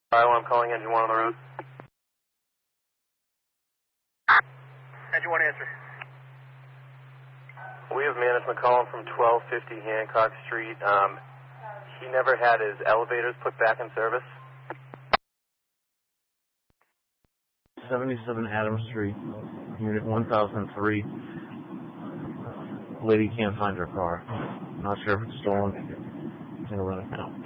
I'm calling engine 1 on the road. Engine 1 answer. We have management calling from 1250 Hancock Street. He never had his elevators put back in service. 77 Adams Street, Unit 1003. Lady can't find her car. Not sure if it's stolen. It's gonna run it now.